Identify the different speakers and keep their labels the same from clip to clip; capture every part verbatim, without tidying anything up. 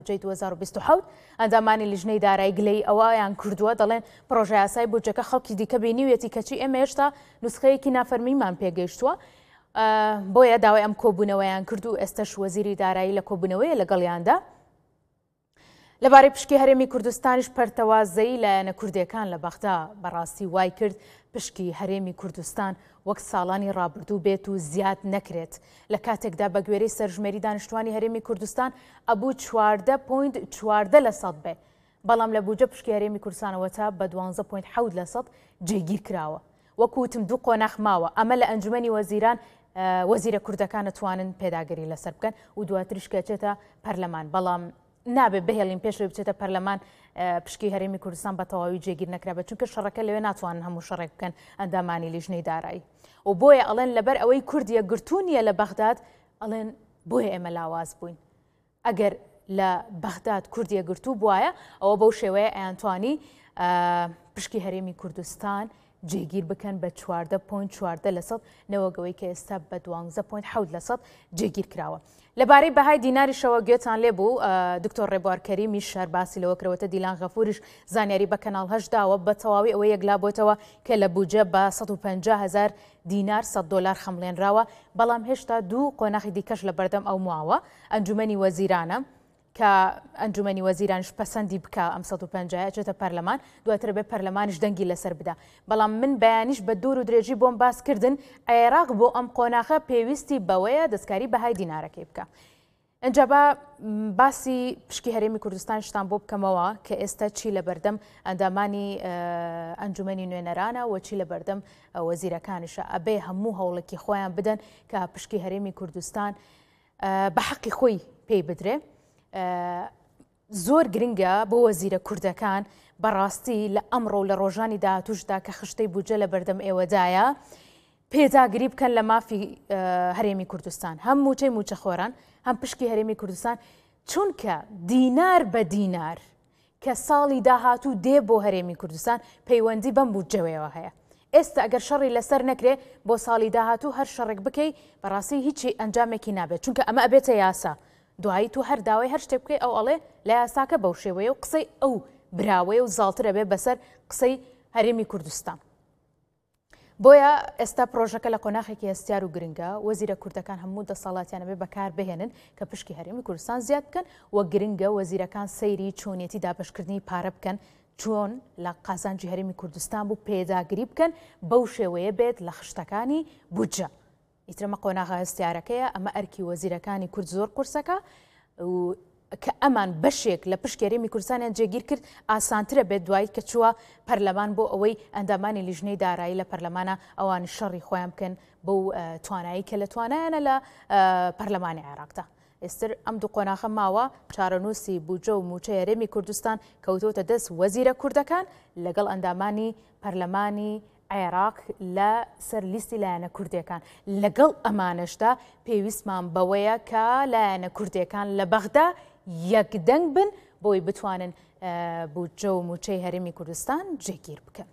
Speaker 1: جەی دوو هەزار و بیست و حەوت ئەندامانی لیژنەی دارایی گلەی ئەوەیان کردووە دەڵێن پرۆژە یاسای بودجەکە خەڵکی دیکە بینیوێتی کەچی ئێمە هێشتا نوسخەیەکی نافەرمیمان پێگەیشتووە بۆیە داوای ئەم کۆبوونەوەیان کرد و ئێستاش وەزیری دارایی لە کۆبوونەوەیە لەگەڵیاندا. لەبارەی پشکی هەرێمی کوردستانیش پەرتەوازەی لایەنە کوردیەکان لە بەغدا بەڕاستی وای کرد پشکی هەرێمی کوردستان وەک ساڵانی ڕابردوو بێت و زیاد نەکرێت. لە کاتێکدا بە گوێرەی سەرژمێری دانیشتوانی هەرێمی کوردستان ئەبوو چواردە پۆینت چواردە لە سەد بێ، بەڵام لە بودجە پشکی هەرێمی کوردستانەوە تا بە دوانزە پۆینت حەوت لە سەد جێگیر کراوە. وەکو وتم دوو قۆناغ ماوە، ئەمە لە ئەنجومەنی وەزیران وەزیرە کوردەکان دەتوانن پێداگەری لەسەر بکەن و دواتریش کەچێتە پەرلەمان، بەڵام نابێت بهێڵین پێشەوەی بچێتە پەرلەمان پشکی هەرێمی کوردستان بە تەواوی جێگیر نەکرابێت، چونکە شەڕەکە لەوێ ناتوانن هەموو شەڕێک بکەن ئەندامانی لیژنەی دارایی. و بۆیە ئەڵێن لەبەر ئەوەی کوردیە گرتوونیە لە بەغداد، ئەڵێن بۆیە ئێمە لاواز بووین. ئەگەر لە بەغداد کوردیە گرتوو بواە ئەوە بەو شێوەیە ئەیانتوانی پشکی هەرێمی کوردستان جێگیر بکەن بە چواردە پۆینت چواردە لە سەد نەوەگەوەی کە ئێستا بە دوانزە پۆینت حەوت لە سەد جێگیر کراوە. لەبارەی بەهای دیناری شەوە گوێتان لێبوو دکتۆر ڕێبوار کەریمی شار باسی لەوە کرەوەتە، دیلان غەفوریش زانیاری بە کەناڵ هەشت داوە بە تەواوی ئەوەی یەکلابووێتەوە کە لە بودجە بە سەد و پەنجا هەزار دینار سەد دۆلار خەمڵێنراوە، بەڵام هێشتا دوو قۆناغی دیکەش لە بەردەم ئەو ماوە. ئەنجومەنی وەزیرانە کە ئەنجومەنی وەزیرانش پەسەندی بکە ئەم سەد و پەنجا چێتە پەرلەمان، دواتر بێ پەرلەمانیش دەنگی لەسەر بدە. بەڵام من بەیانیش بە دوور و درێژی بۆم باسکردن عێراق بۆ ئەم قۆناغە پێویستی بەوەیە دەستکاری بەهای دینارەکەی بکە. ئەنجا بە باسی پشکی هەرێمی کوردستان شتان بۆ بکەمەوە کە ئێستا چی لە بەردەم ئەندامانی ئەنجومەنی نوێنەرانە و چی لە بەردەم وەزیرەکانیشە، ئەبێ هەموو هەوڵێکی خۆیان بدەن کە پشکی هەرێمی کوردستان بە حەقی خۆی پێی بدرێ. زۆر گرنگە بۆ وەزیرە کوردەکان بەڕاستی لە ئەمڕۆ و لە ڕۆژانی داهاتووشدا کە خشتەی بودجە لە بەردەم ئێوەدایە پێداگری بکەن لە مافی هەرێمی کوردستان، هەم موچەی موچەخۆران هەم پشکی هەرێمی کوردستان، چونکە دینار بە دینار کە ساڵی داهاتوو دێ بۆ هەرێمی کوردستان پەیوەندی بەم بودجەوەیەوە هەیە. ئێستا ئەگەر شەڕی لەسەر نەکرێ بۆ ساڵی داهاتوو هەر شەڕێک بکەی بەڕاستی هیچی ئەنجامێکی نابێت، چونکە ئەمە ئەبێتە یاسا. دوایی تو هەر داوای هەر شتێک بکەی ئەو ئەڵێ لە یاساکە بەو شێوەیە و قسەی ئەو براوەیە و زاڵترە بێ بەسەر قسەی هەرێمی کوردستان. بۆیە ئێستا پرۆژەکە لە قۆناغێکی هەستیار و گرنگە، وەزیرە کوردەکان هەموو دەسەڵاتیانە بێ بەکار بهێنن کە پشکی هەرێمی کوردستان زیاد بکەن و گرنگە وەزیرەکان سەیری چۆنیەتی دابەشکردنی پارە بکەن چۆن لە قازانجی هەرێمی کوردستان بوو پێداگری بکەن بەو شێوەیە بێت لە خشتەکانی بودجە. ئیترمە قۆناغە هەستیارەکەیە، ئەمە ئەرکی وەزیرەکانی کورد زۆر قورسەکە و کە ئەمان بەشێک لە پشت هەرێمی کوردستانیان جێگیر کرد ئاسانترە بێت دوایی کە چووە پەرلەمان بۆ ئەوەی ئەندامانی لیژنەی دارایی لە پەرلەمانە ئەوان شەڕی خۆیان بکەن بەو توانایی کە لە توانایانە لە پەرلەمانی عێراقدا. ئێستر ئەم دوو قۆناغە ماوە چارەنووسی بودجە و موچەی هەرێمی کوردستان کەوتۆتە دەست وەزیرە کوردەکان لەگەڵ ئەندامانی پەرلەمانی عێراق لە سەر لیستی لایەنە کوردیەکان. لەگەڵ ئەمانەشدا پێویستمان بەوەیە کە لایەنە کوردیەکان لە بەغدا یەکدەنگ بن بۆی بتوانن بودجە و موچەی هەرێمی کوردستان جێگیر بکەن.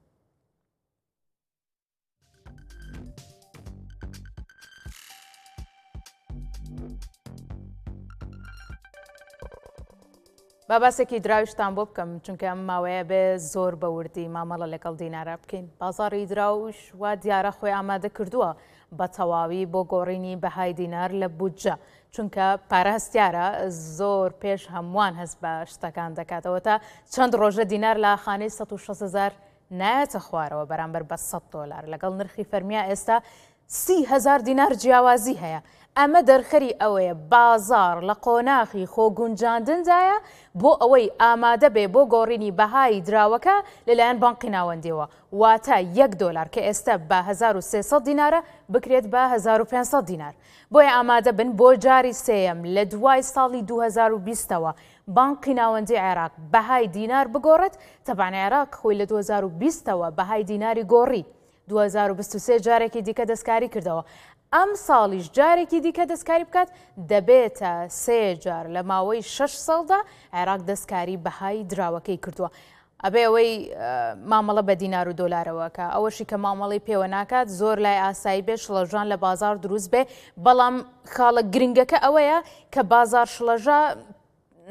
Speaker 1: با باسێکی دراویشتان بۆ بکەم چونکە ئەم ماوەیە بێ زۆر بە وردی مامەڵە لەگەڵ دینارە بکەین. بازاڕی دراوش وا دیارە خۆی ئامادە کردووە بە تەواوی بۆ گۆڕینی بەهای دینار لە بودجە، چونکە پارە هەستیارە زۆر پێش هەمووان هەست بە شتەکان دەکاتەوە تا چەند ڕۆژە دینار لە خانەی سەد و شەش هەزار نایەتە خوارەوە بەرامبەر بە سەد دۆلار لەگەڵ نرخی فەرمیە ئێستا سی هەزار دینار جیاوازی هەیە. ئەمە دەرخەری ئەوەیە بازار لە قۆناغی خۆگونجاندندایە بۆ ئەوەی ئامادە بێ بۆ گۆڕینی بەهای دراوەکە لەلایەن بانقی ناوەندیەوە، واتە یەک دۆلار کە ئێستا بە هەزار و سێسەد دینارە بکرێت بە هەزار و پێنجسەد دینار. بۆیە ئامادە بن بۆ جاری سێیەم لە دوای ساڵی دوو هەزار و بیستەوە بانقی ناوەندی عێراق بەهای دینار بگۆڕێت. تەبعاً عێراق خۆی لە دوو هەزار و بیستەوە بەهای دیناری گۆڕی، دوو هەزار و بیست و سێ جارێکی دیکە دەستکاری کردەوە. ئەم ساڵیش جارێکی دیکە دەستکاری بکات دەبێتە سێ جار لە ماوەی شەش ساڵدا عێراق دەستکاری بەهای دراوەکەی کردووە. ئەبێ ئەوەی مامەڵە بە دینار و دۆلارەوەکە ئەوەشی کە مامەڵی پێوە ناکات زۆر لای ئاسایی بێ شڵەژان لە بازار دروست بێ، بەڵام خاڵە گرنگەکە ئەوەیە کە بازار شڵەژە